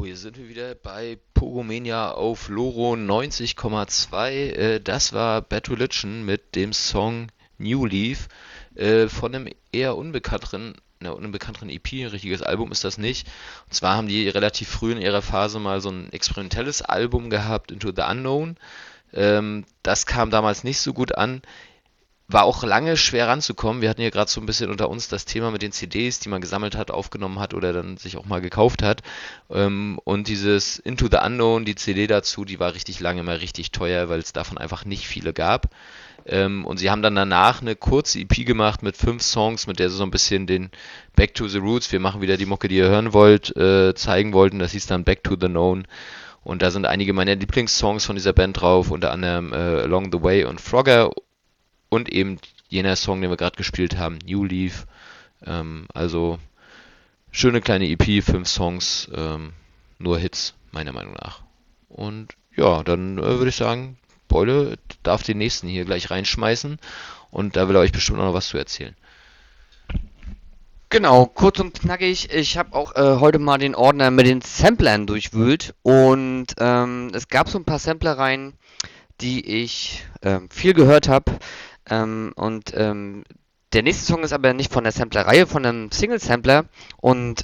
Hier sind wir wieder bei Pogomania auf Loro 90,2. Das war Bad Religion mit dem Song New Leaf von einem eher unbekannteren EP. Ein richtiges Album ist das nicht. Und zwar haben die relativ früh in ihrer Phase mal so ein experimentelles Album gehabt, Into the Unknown. Das kam damals nicht so gut an. War auch lange schwer ranzukommen. Wir hatten ja gerade so ein bisschen unter uns das Thema mit den CDs, die man gesammelt hat, aufgenommen hat oder dann sich auch mal gekauft hat. Und dieses Into the Unknown, die CD dazu, die war richtig lange immer richtig teuer, weil es davon einfach nicht viele gab. Und sie haben dann danach eine kurze EP gemacht mit 5 Songs, mit der sie so ein bisschen den Back to the Roots, wir machen wieder die Mucke, die ihr hören wollt, zeigen wollten. Das hieß dann Back to the Known. Und da sind einige meiner Lieblingssongs von dieser Band drauf, unter anderem Along the Way und Frogger und eben jener Song, den wir gerade gespielt haben, New Leaf. Also schöne kleine EP, 5 Songs, nur Hits, meiner Meinung nach. Und ja, dann würde ich sagen, Beule darf den nächsten hier gleich reinschmeißen und da will er euch bestimmt noch was zu erzählen. Genau, kurz und knackig. Ich habe auch heute mal den Ordner mit den Samplern durchwühlt und es gab so ein paar Samplereien, die ich viel gehört habe. Der nächste Song ist aber nicht von der Samplerreihe, von einem Single-Sampler und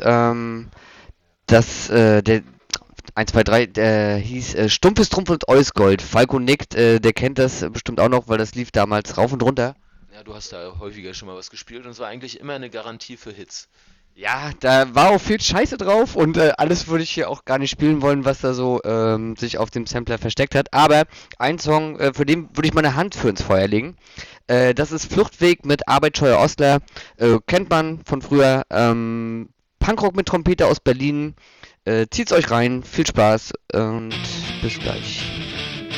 der 1, 2, 3, der hieß Stumpfes Trumpf und Eusgold. Falco nickt, der kennt das bestimmt auch noch, weil das lief damals rauf und runter. Ja, du hast da häufiger schon mal was gespielt und es war eigentlich immer eine Garantie für Hits. Ja, da war auch viel Scheiße drauf und alles würde ich hier auch gar nicht spielen wollen, was da so sich auf dem Sampler versteckt hat. Aber ein Song, für den würde ich meine Hand für ins Feuer legen. Das ist Fluchtweg mit Arbeitscheuer Ostler. Kennt man von früher. Punkrock mit Trompete aus Berlin. Zieht's euch rein, viel Spaß und bis gleich.